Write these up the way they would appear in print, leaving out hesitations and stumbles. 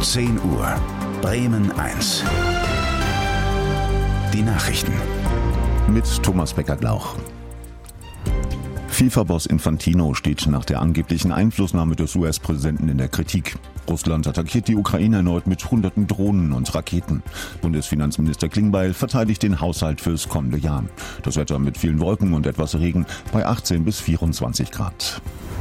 10 Uhr, Bremen 1. Die Nachrichten. Mit Thomas Becker-Glauch. FIFA-Boss Infantino steht nach der angeblichen Einflussnahme des US-Präsidenten in der Kritik. Russland attackiert die Ukraine erneut mit hunderten Drohnen und Raketen. Bundesfinanzminister Klingbeil verteidigt den Haushalt fürs kommende Jahr. Das Wetter mit vielen Wolken und etwas Regen bei 18 bis 24 Grad.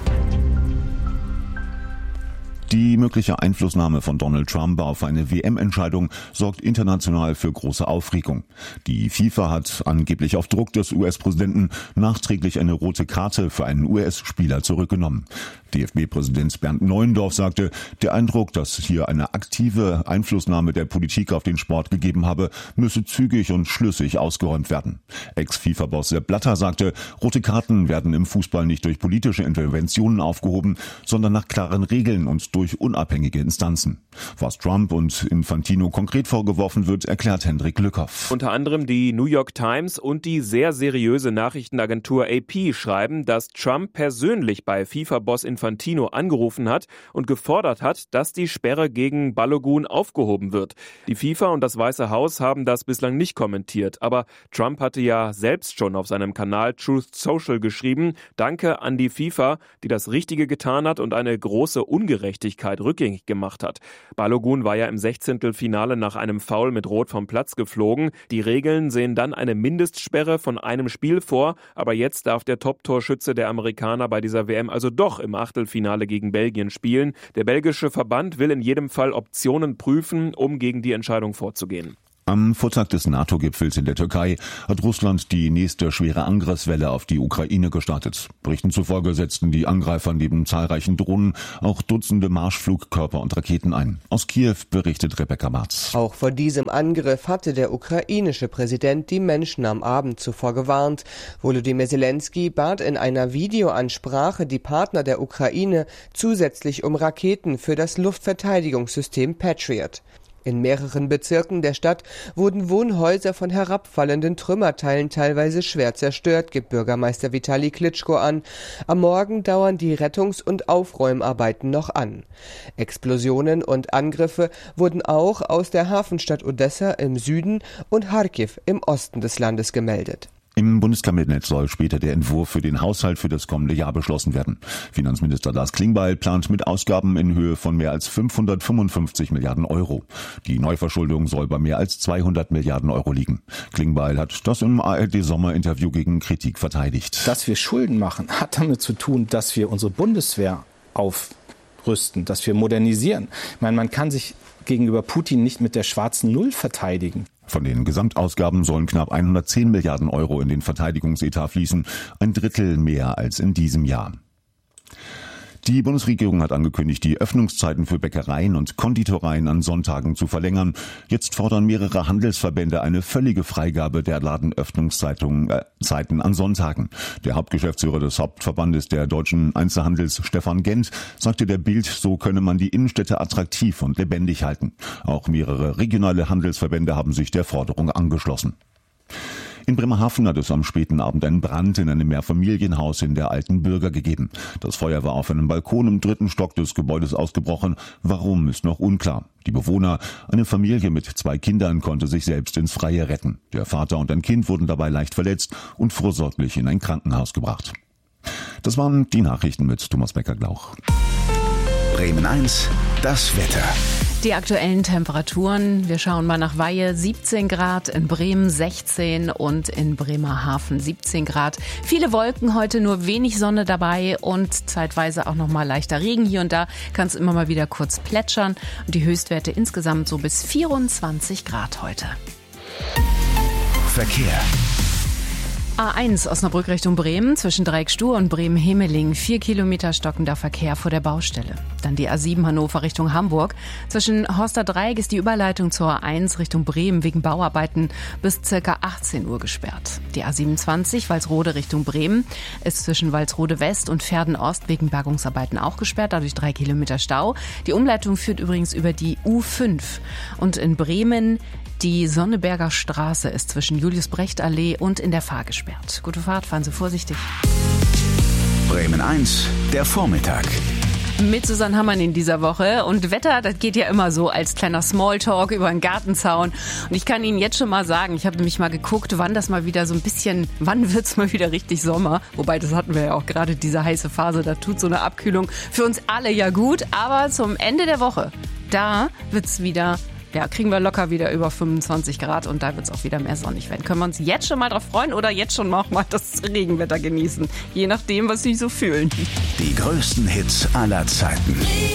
Die mögliche Einflussnahme von Donald Trump auf eine WM-Entscheidung sorgt international für große Aufregung. Die FIFA hat angeblich auf Druck des US-Präsidenten nachträglich eine rote Karte für einen US-Spieler zurückgenommen. DFB-Präsident Bernd Neuendorf sagte, der Eindruck, dass hier eine aktive Einflussnahme der Politik auf den Sport gegeben habe, müsse zügig und schlüssig ausgeräumt werden. Ex-FIFA-Boss Sepp Blatter sagte, rote Karten werden im Fußball nicht durch politische Interventionen aufgehoben, sondern nach klaren Regeln und durch unabhängige Instanzen. Was Trump und Infantino konkret vorgeworfen wird, erklärt Hendrik Lückhoff. Unter anderem die New York Times und die sehr seriöse Nachrichtenagentur AP schreiben, dass Trump persönlich bei FIFA-Boss Infantino angerufen hat und gefordert hat, dass die Sperre gegen Balogun aufgehoben wird. Die FIFA und das Weiße Haus haben das bislang nicht kommentiert, aber Trump hatte ja selbst schon auf seinem Kanal Truth Social geschrieben, Danke an die FIFA, die das Richtige getan hat und eine große Ungerechtigkeit rückgängig gemacht hat. Balogun war ja im 16. Finale nach einem Foul mit Rot vom Platz geflogen. Die Regeln sehen dann eine Mindestsperre von einem Spiel vor, aber jetzt darf der Top-Torschütze der Amerikaner bei dieser WM also doch im Achtelfinale gegen Belgien spielen. Der belgische Verband will in jedem Fall Optionen prüfen, um gegen die Entscheidung vorzugehen. Am Vortag des NATO-Gipfels in der Türkei hat Russland die nächste schwere Angriffswelle auf die Ukraine gestartet. Berichten zufolge setzten die Angreifer neben zahlreichen Drohnen auch Dutzende Marschflugkörper und Raketen ein. Aus Kiew berichtet Rebecca Marz. Auch vor diesem Angriff hatte der ukrainische Präsident die Menschen am Abend zuvor gewarnt. Volodymyr Zelensky bat in einer Videoansprache die Partner der Ukraine zusätzlich um Raketen für das Luftverteidigungssystem Patriot. In mehreren Bezirken der Stadt wurden Wohnhäuser von herabfallenden Trümmerteilen teilweise schwer zerstört, gibt Bürgermeister Vitali Klitschko an. Am Morgen dauern die Rettungs- und Aufräumarbeiten noch an. Explosionen und Angriffe wurden auch aus der Hafenstadt Odessa im Süden und Charkiw im Osten des Landes gemeldet. Im Bundeskabinett soll später der Entwurf für den Haushalt für das kommende Jahr beschlossen werden. Finanzminister Lars Klingbeil plant mit Ausgaben in Höhe von mehr als 555 Milliarden Euro. Die Neuverschuldung soll bei mehr als 200 Milliarden Euro liegen. Klingbeil hat das im ARD-Sommerinterview gegen Kritik verteidigt. Dass wir Schulden machen, hat damit zu tun, dass wir unsere Bundeswehr aufrüsten, dass wir modernisieren. Ich meine, man kann sich gegenüber Putin nicht mit der schwarzen Null verteidigen. Von den Gesamtausgaben sollen knapp 110 Milliarden Euro in den Verteidigungsetat fließen, ein Drittel mehr als in diesem Jahr. Die Bundesregierung hat angekündigt, die Öffnungszeiten für Bäckereien und Konditoreien an Sonntagen zu verlängern. Jetzt fordern mehrere Handelsverbände eine völlige Freigabe der Ladenöffnungszeiten an Sonntagen. Der Hauptgeschäftsführer des Hauptverbandes der deutschen Einzelhandels, Stefan Gent, sagte der Bild, so könne man die Innenstädte attraktiv und lebendig halten. Auch mehrere regionale Handelsverbände haben sich der Forderung angeschlossen. In Bremerhaven hat es am späten Abend einen Brand in einem Mehrfamilienhaus in der Alten Bürger gegeben. Das Feuer war auf einem Balkon im 3. Stock des Gebäudes ausgebrochen. Warum, ist noch unklar. Die Bewohner, eine Familie mit 2 Kindern, konnte sich selbst ins Freie retten. Der Vater und ein Kind wurden dabei leicht verletzt und vorsorglich in ein Krankenhaus gebracht. Das waren die Nachrichten mit Thomas Becker-Glauch. Bremen 1, das Wetter. Die aktuellen Temperaturen, wir schauen mal nach Weihe, 17 Grad, in Bremen 16 und in Bremerhaven 17 Grad. Viele Wolken, heute nur wenig Sonne dabei und zeitweise auch noch mal leichter Regen. Hier und da kann es immer mal wieder kurz plätschern und die Höchstwerte insgesamt so bis 24 Grad heute. Verkehr. A1 Osnabrück Richtung Bremen, zwischen Dreieckstuhr und Bremen-Hemeling, 4 Kilometer stockender Verkehr vor der Baustelle. Dann die A7 Hannover Richtung Hamburg. Zwischen Horster Dreieck ist die Überleitung zur A1 Richtung Bremen wegen Bauarbeiten bis ca. 18 Uhr gesperrt. Die A27 Walsrode Richtung Bremen ist zwischen Walsrode West und Verden Ost wegen Bergungsarbeiten auch gesperrt, dadurch 3 Kilometer Stau. Die Umleitung führt übrigens über die U5. Und in Bremen die Sonneberger Straße ist zwischen Julius-Brecht-Allee und in der Fahr gesperrt. Gute Fahrt, fahren Sie vorsichtig. Bremen 1, der Vormittag. mit Susanne Hammann in dieser Woche. Und Wetter, das geht ja immer so als kleiner Smalltalk über einen Gartenzaun. Und ich kann Ihnen jetzt schon mal sagen, ich habe nämlich mal geguckt, wann wird's mal wieder richtig Sommer. Wobei, das hatten wir ja auch gerade, diese heiße Phase, da tut so eine Abkühlung für uns alle ja gut. Aber zum Ende der Woche, da wird's wieder... Ja, kriegen wir locker wieder über 25 Grad und da wird es auch wieder mehr sonnig werden. Können wir uns jetzt schon mal drauf freuen oder jetzt schon noch mal das Regenwetter genießen? Je nachdem, was Sie so fühlen. Die größten Hits aller Zeiten.